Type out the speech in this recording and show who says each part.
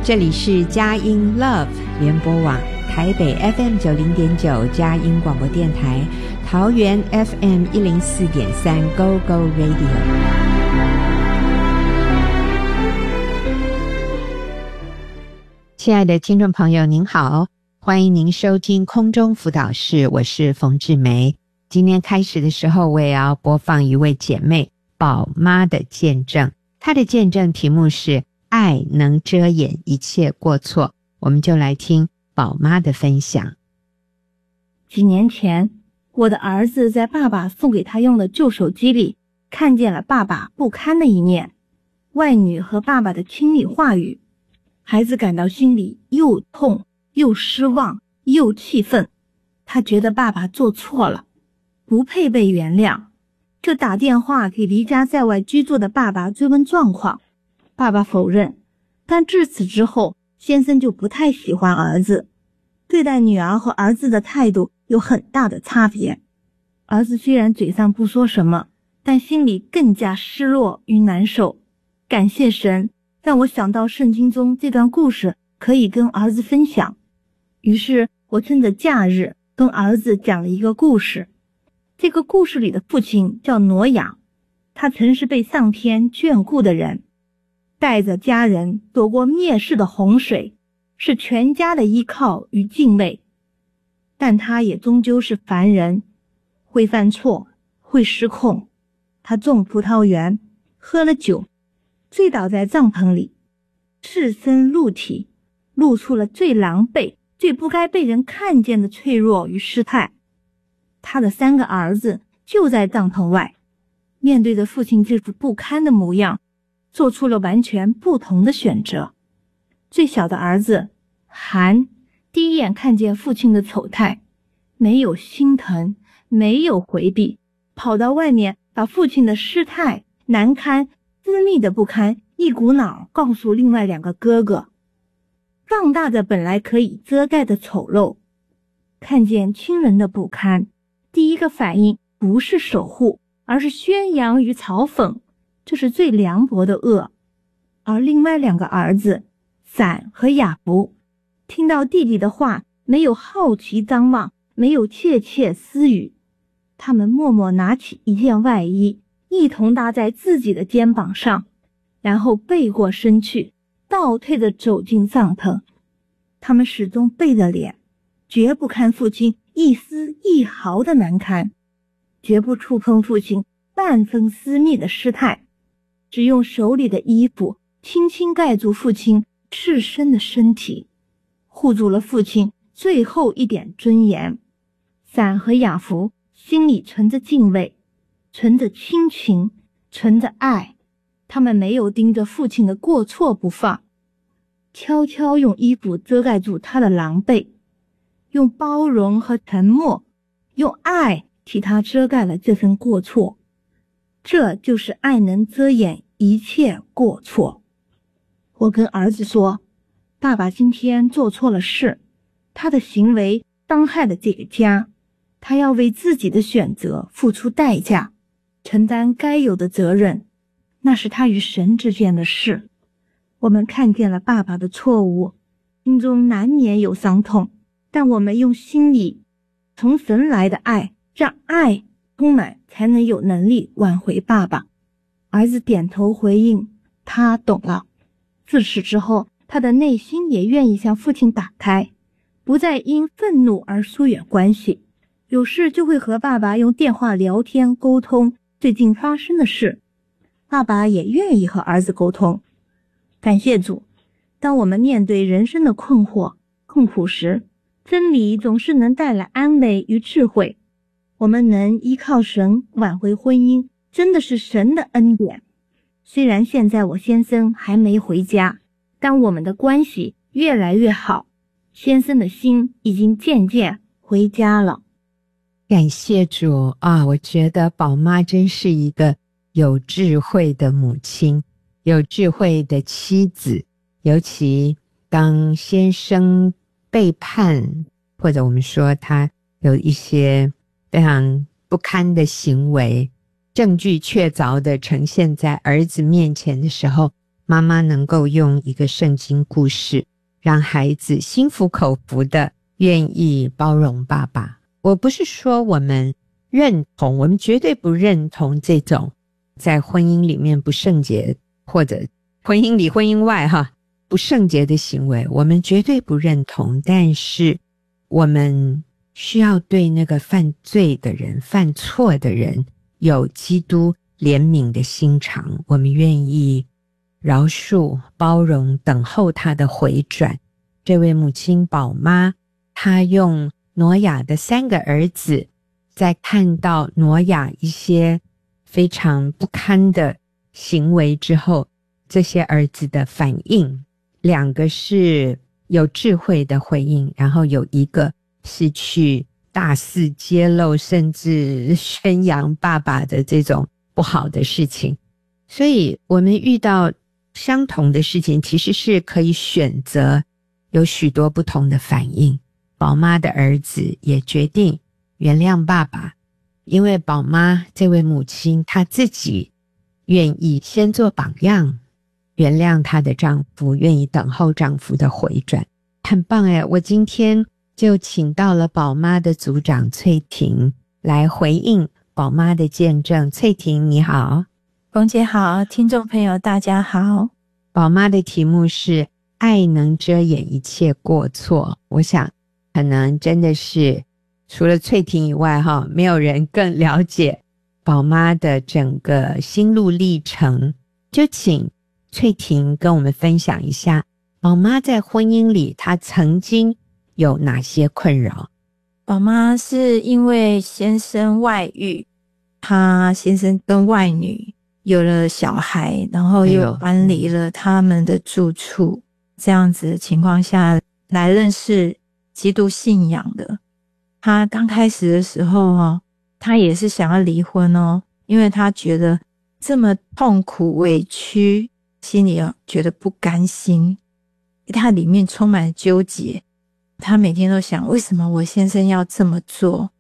Speaker 1: 这里是佳音 Love 联播网，台北 FM90.9 佳音广播电台，桃园 FM104.3 Go Go Radio。 亲爱的听众朋友您好，欢迎您收听空中辅导室，我是冯志梅。今天开始的时候，我也要播放一位姐妹宝妈的见证，她的见证题目是爱能遮掩一切过错，我们就来听宝妈的分享。
Speaker 2: 几年前，我的儿子在爸爸送给他用的旧手机里看见了爸爸不堪的一面，外女和爸爸的亲密话语。孩子感到心里又痛又失望又气愤，他觉得爸爸做错了，不配被原谅，就打电话给离家在外居住的爸爸追问状况。爸爸否认，但至此之后，先生就不太喜欢儿子，对待女儿和儿子的态度有很大的差别。儿子虽然嘴上不说什么，但心里更加失落与难受。感谢神，让我想到圣经中这段故事可以跟儿子分享。于是我趁着假日跟儿子讲了一个故事。这个故事里的父亲叫挪亚，他曾是被上天眷顾的人，带着家人躲过灭世的洪水，是全家的依靠与敬畏。但他也终究是凡人，会犯错，会失控。他种葡萄园，喝了酒，醉倒在帐篷里，赤身露体，露出了最狼狈、最不该被人看见的脆弱与失态。他的3个儿子就在帐篷外，面对着父亲这副不堪的模样，做出了完全不同的选择。最小的儿子韩第一眼看见父亲的丑态，没有心疼，没有回避，跑到外面把父亲的失态、难堪、私密的不堪一股脑告诉另外2个哥哥，放大着本来可以遮盖的丑陋。看见亲人的不堪，第一个反应不是守护，而是宣扬与嘲讽，这是最凉薄的恶。而另外2个儿子闪和雅弗听到弟弟的话，没有好奇张望，没有窃窃私语，他们默默拿起一件外衣，一同搭在自己的肩膀上，然后背过身去，倒退着走进帐篷。他们始终背着脸，绝不看父亲一丝一毫的难堪，绝不触碰父亲半分私密的失态，只用手里的衣服轻轻盖住父亲赤身的身体，护住了父亲最后一点尊严。闪和雅弗心里存着敬畏，存着亲情，存着爱，他们没有盯着父亲的过错不放，悄悄用衣服遮盖住他的狼狈，用包容和沉默，用爱替他遮盖了这份过错。这就是爱能遮掩一切过错。我跟儿子说，爸爸今天做错了事，他的行为伤害了这个家，他要为自己的选择付出代价，承担该有的责任，那是他与神之间的事。我们看见了爸爸的错误，心中难免有伤痛，但我们用心里从神来的爱，让爱充满，才能有能力挽回爸爸。儿子点头回应，他懂了。自此之后，他的内心也愿意向父亲打开，不再因愤怒而疏远关系，有事就会和爸爸用电话聊天沟通最近发生的事，爸爸也愿意和儿子沟通。感谢主，当我们面对人生的困惑、痛苦时，真理总是能带来安慰与智慧。我们能依靠神挽回婚姻，真的是神的恩典。虽然现在我先生还没回家，但我们的关系越来越好，先生的心已经渐渐回家了。
Speaker 1: 感谢主啊！我觉得宝妈真是一个有智慧的母亲，有智慧的妻子。尤其当先生背叛，或者我们说他有一些非常不堪的行为，证据确凿的呈现在儿子面前的时候， 妈妈能够用一个圣经故事，让孩子心服口服的愿意包容爸爸。我不是说我们认同，我们绝对不认同这种在婚姻里面不圣洁，或者婚姻里婚姻外不圣洁的行为，我们绝对不认同。但是我们需要对那个犯罪的人、犯错的人有基督怜悯的心肠，我们愿意饶恕、包容，等候他的回转。这位母亲宝妈，她用挪亚的3个儿子，在看到挪亚一些非常不堪的行为之后，这些儿子的反应，2个是有智慧的回应，然后有一个是去大肆揭露甚至宣扬爸爸的这种不好的事情。所以我们遇到相同的事情，其实是可以选择有许多不同的反应。宝妈的儿子也决定原谅爸爸，因为宝妈这位母亲她自己愿意先做榜样，原谅她的丈夫，愿意等候丈夫的回转。很棒耶！我今天就请到了宝妈的组长翠婷来回应宝妈的见证。翠婷你好。
Speaker 3: 冯姐好，听众朋友大家好。
Speaker 1: 宝妈的题目是爱能遮掩一切过错。我想可能真的是除了翠婷以外没有人更了解宝妈的整个心路历程。就请翠婷跟我们分享一下宝妈在婚姻里她曾经有哪些困扰。
Speaker 3: 宝妈是因为先生外遇，她先生跟外女有了小孩，然后又搬离了他们的住处，这样子的情况下来认识基督信仰的。她刚开始的时候她也是想要离婚因为她觉得这么痛苦委屈，心里觉得不甘心，她里面充满了纠结。她每天都想，为什么我先生要这么做？